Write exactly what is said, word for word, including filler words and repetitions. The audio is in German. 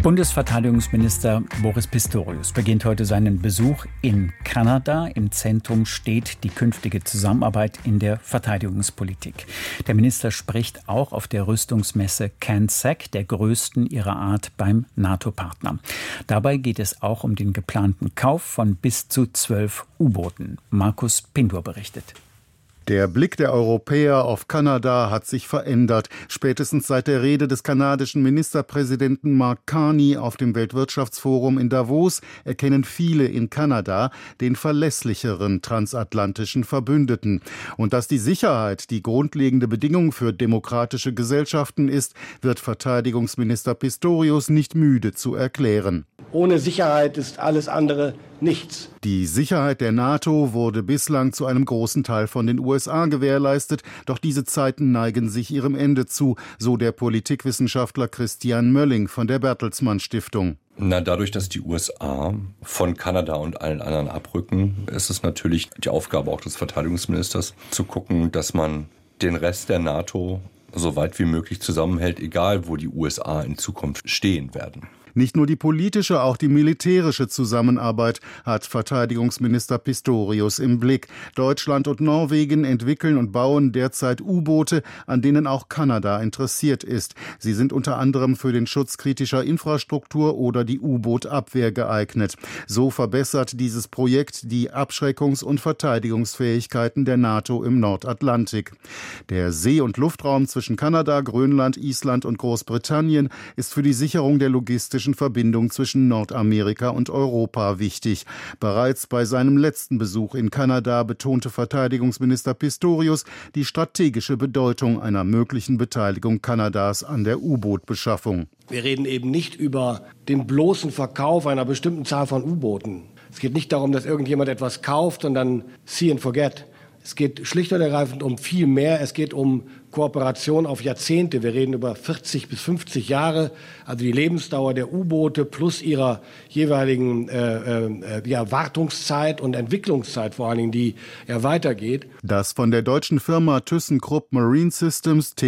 Bundesverteidigungsminister Boris Pistorius beginnt heute seinen Besuch in Kanada. Im Zentrum steht die künftige Zusammenarbeit in der Verteidigungspolitik. Der Minister spricht auch auf der Rüstungsmesse CANSEC, der größten ihrer Art beim NATO-Partner. Dabei geht es auch um den geplanten Kauf von bis zu zwölf U-Booten. Markus Pindur berichtet. Der Blick der Europäer auf Kanada hat sich verändert. Spätestens seit der Rede des kanadischen Ministerpräsidenten Mark Carney auf dem Weltwirtschaftsforum in Davos erkennen viele in Kanada den verlässlicheren transatlantischen Verbündeten. Und dass die Sicherheit die grundlegende Bedingung für demokratische Gesellschaften ist, wird Verteidigungsminister Pistorius nicht müde zu erklären. Ohne Sicherheit ist alles andere nichts. Die Sicherheit der NATO wurde bislang zu einem großen Teil von den U S A gewährleistet, doch diese Zeiten neigen sich ihrem Ende zu, so der Politikwissenschaftler Christian Mölling von der Bertelsmann Stiftung. Na, dadurch, dass die U S A von Kanada und allen anderen abrücken, ist es natürlich die Aufgabe auch des Verteidigungsministers, zu gucken, dass man den Rest der NATO so weit wie möglich zusammenhält, egal wo die U S A in Zukunft stehen werden. Nicht nur die politische, auch die militärische Zusammenarbeit hat Verteidigungsminister Pistorius im Blick. Deutschland und Norwegen entwickeln und bauen derzeit U-Boote, an denen auch Kanada interessiert ist. Sie sind unter anderem für den Schutz kritischer Infrastruktur oder die U-Boot-Abwehr geeignet. So verbessert dieses Projekt die Abschreckungs- und Verteidigungsfähigkeiten der NATO im Nordatlantik. Der See- und Luftraum zwischen Kanada, Grönland, Island und Großbritannien ist für die Sicherung der logistischen Verbindung zwischen Nordamerika und Europa wichtig. Bereits bei seinem letzten Besuch in Kanada betonte Verteidigungsminister Pistorius die strategische Bedeutung einer möglichen Beteiligung Kanadas an der U-Boot-Beschaffung. Wir reden eben nicht über den bloßen Verkauf einer bestimmten Zahl von U-Booten. Es geht nicht darum, dass irgendjemand etwas kauft und dann see and forget. Es geht schlicht und ergreifend um viel mehr. Es geht um Kooperation auf Jahrzehnte. Wir reden über vierzig bis fünfzig Jahre, also die Lebensdauer der U-Boote plus ihrer jeweiligen äh, äh, ja, Wartungszeit und Entwicklungszeit, vor allen Dingen, die ja weitergeht. Das von der deutschen Firma ThyssenKrupp Marine Systems